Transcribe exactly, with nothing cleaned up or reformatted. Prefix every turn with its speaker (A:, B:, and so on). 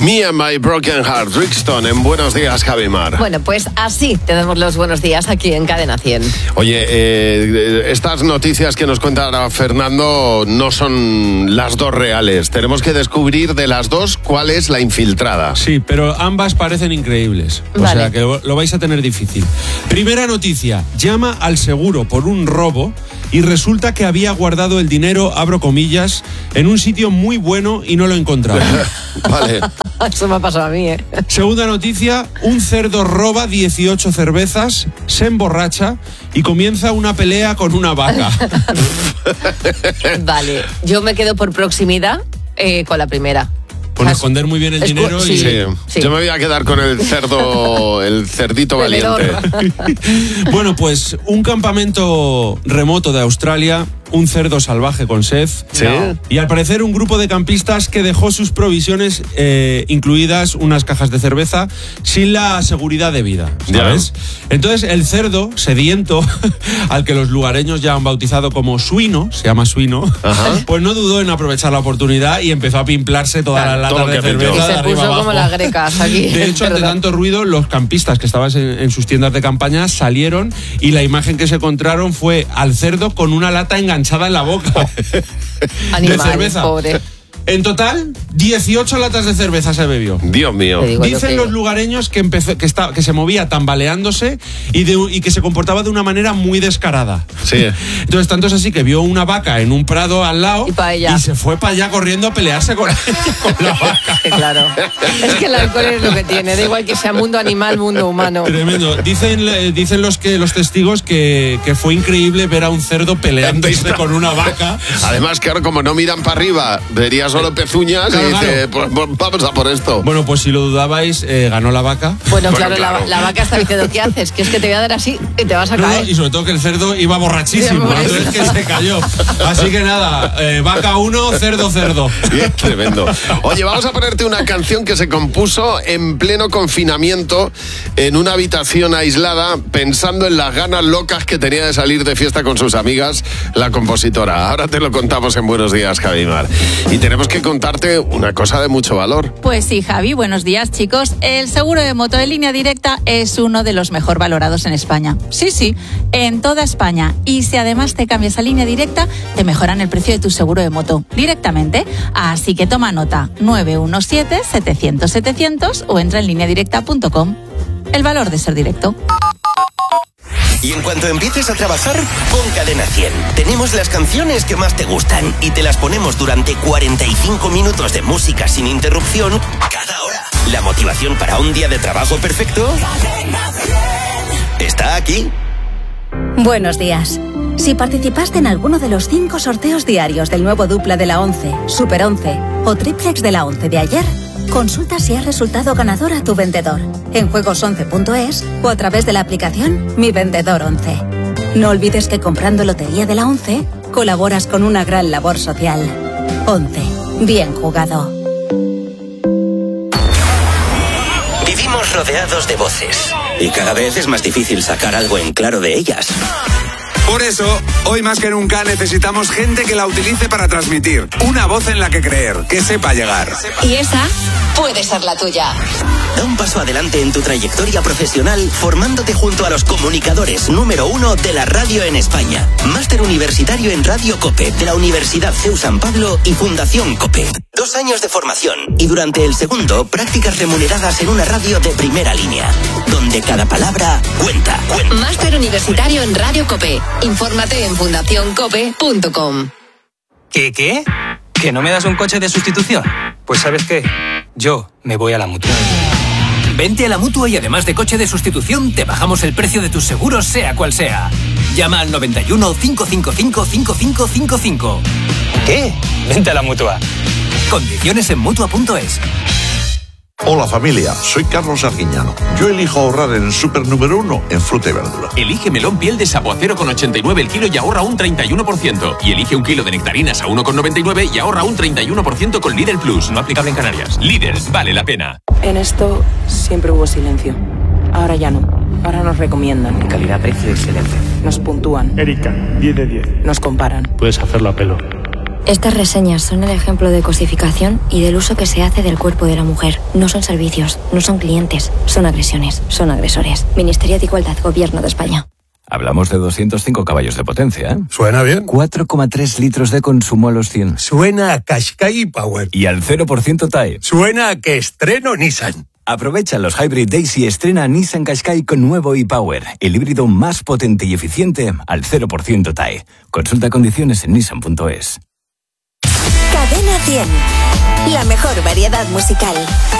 A: Me and My Broken Heart, Brixton, en Buenos Días, Javimar.
B: Bueno, pues así te damos los buenos días aquí en Cadena cien.
A: Oye, eh, estas noticias que nos cuenta ahora Fernando no son las dos reales. Tenemos que descubrir de las dos cuál es la infiltrada.
C: Sí, pero ambas parecen increíbles. O
B: Vale.
C: sea que lo vais a tener difícil. Primera noticia, llama al seguro por un robo y resulta que había guardado el dinero, abro comillas, en un sitio muy bueno y no lo encontraba.
A: Vale.
B: Eso me ha pasado a mí, ¿eh?
C: Segunda noticia, un cerdo roba dieciocho cervezas, se emborracha y comienza una pelea con una vaca.
B: Vale, yo me quedo por proximidad eh, con la primera.
C: Por esconder muy bien el
B: Escu-
C: dinero y...
B: sí.
A: Sí.
B: Sí.
A: Yo me voy a quedar con el cerdo, el cerdito valiente.
C: Bueno, pues un campamento remoto de Australia, un cerdo salvaje con sed.
A: Sí.
C: Y al parecer un grupo de campistas que dejó sus provisiones, eh, incluidas unas cajas de cerveza, sin la seguridad debida, ¿sabes?
A: Ya.
C: Entonces el cerdo sediento, al que los lugareños ya han bautizado como suino, se llama suino,
A: Ajá.
C: pues no dudó en aprovechar la oportunidad y empezó a pimplarse toda la
A: Todo
C: lata
A: lo
C: de
A: que metió.
C: cerveza de
B: Se
C: arriba
B: puso
C: abajo.
B: como las grecas aquí.
C: De hecho, ante
B: Perdón.
C: tanto ruido, los campistas que estaban en, en sus tiendas de campaña salieron y la imagen que se encontraron fue al cerdo con una lata enganchada en la boca.
B: Animal,
C: de cerveza.
B: pobre.
C: En total, dieciocho latas de cerveza se bebió.
A: Dios mío.
B: Te digo yo
C: Dicen
B: que-
C: los lugareños que empezó, que, está, que se movía tambaleándose y, de, y que se comportaba de una manera muy descarada.
A: Sí.
C: Entonces, tanto es así que vio una vaca en un prado al lado
B: Y pa' allá.
C: y se fue para allá corriendo a pelearse con, con la vaca.
B: Sí, claro. Es que el alcohol es lo que tiene, da igual que sea mundo animal, mundo humano.
C: Tremendo. Dicen, eh, dicen los que los testigos que, que fue increíble ver a un cerdo peleándose con una vaca.
A: Además, claro, como no miran para arriba, vería solo pezuñas
C: Claro,
A: y dice,
C: claro.
A: pues, pues, vamos a por esto.
C: Bueno, pues si lo dudabais, eh, ganó la vaca.
B: Bueno,
A: Bueno,
B: claro,
A: claro.
B: La, la vaca está diciendo, ¿qué haces? Que es que te voy a dar así y te vas a
C: No,
B: caer.
C: y sobre todo que el cerdo iba borrachísimo,
B: Sí, por eso.
C: entonces que se cayó. Así que nada, eh, vaca uno, cerdo, cerdo.
A: Bien, tremendo. Oye, vamos a ponerte una canción que se compuso en pleno confinamiento en una habitación aislada, pensando en las ganas locas que tenía de salir de fiesta con sus amigas la compositora. Ahora te lo contamos en Buenos Días, Javimar. Y tenemos que contarte una cosa de mucho valor.
D: Pues sí, Javi, buenos días, chicos. El seguro de moto de línea directa es uno de los mejor valorados en España. Sí, sí, en toda España. Y si además te cambias a línea directa, te mejoran el precio de tu seguro de moto directamente. Así que toma nota, nueve uno siete, setecientos, setecientos o entra en línea directa punto com. El valor de ser directo.
E: Y en cuanto empieces a trabajar, pon Cadena cien. Tenemos las canciones que más te gustan y te las ponemos durante cuarenta y cinco minutos de música sin interrupción cada hora. La motivación para un día de trabajo perfecto está aquí.
F: Buenos días. Si participaste en alguno de los cinco sorteos diarios del nuevo dupla de la once, Super once o triplex de la once de ayer, consulta si has resultado ganador a tu vendedor en juegos once punto es o a través de la aplicación Mi Vendedor once. No olvides que comprando Lotería de la once colaboras con una gran labor social. once. Bien jugado.
E: Vivimos rodeados de voces y cada vez es más difícil sacar algo en claro de ellas.
G: Por eso, hoy más que nunca necesitamos gente que la utilice para transmitir. Una voz en la que creer, que sepa llegar.
F: Y esa puede ser la tuya.
E: Da un paso adelante en tu trayectoria profesional formándote junto a los comunicadores número uno de la radio en España. Máster universitario en Radio COPE de la Universidad C E U San Pablo y Fundación COPE. Dos años de formación y durante el segundo, prácticas remuneradas en una radio de primera línea, donde cada palabra cuenta. cuenta.
F: Máster universitario en Radio COPE. Infórmate en fundación cope punto com.
H: ¿Qué, qué? ¿Que no me das un coche de sustitución? Pues ¿sabes qué? Yo me voy a la Mutua. Vente a la Mutua y además de coche de sustitución, te bajamos el precio de tus seguros, sea cual sea. Llama al noventa y uno, cinco cinco cinco, cinco cinco cinco cinco. ¿Qué? Vente a la Mutua. Condiciones en Mutua punto es.
I: Hola familia, soy Carlos Arguiñano. Yo elijo ahorrar en el súper número uno en fruta y verdura.
J: Elige melón piel de Sabo a cero coma ochenta y nueve el kilo y ahorra un treinta y uno por ciento. Y elige un kilo de nectarinas a uno coma noventa y nueve y ahorra un treinta y uno por ciento con Lidl Plus. No aplicable en Canarias. Lidl, vale la pena.
K: En esto siempre hubo silencio. Ahora ya no. Ahora nos recomiendan.
H: Calidad-precio excelente.
K: Nos puntúan.
L: Erika, diez de diez.
K: Nos comparan.
L: Puedes hacerlo a pelo. Estas reseñas son el ejemplo de cosificación y del uso que se hace del cuerpo de la mujer. No son servicios, no son clientes, son agresiones, son agresores. Ministerio de Igualdad, Gobierno de España.
M: Hablamos de doscientos cinco caballos de potencia, ¿eh?
N: Suena bien.
M: cuatro coma tres litros de consumo a los cien.
N: Suena a Qashqai Power.
M: Y al cero por ciento T A E.
N: Suena a que estreno Nissan.
M: Aprovecha los Hybrid Days y estrena Nissan Qashqai con nuevo e-Power, el híbrido más potente y eficiente al cero por ciento T A E. Consulta condiciones en nissan punto es.
O: Cadena cien. La mejor variedad musical.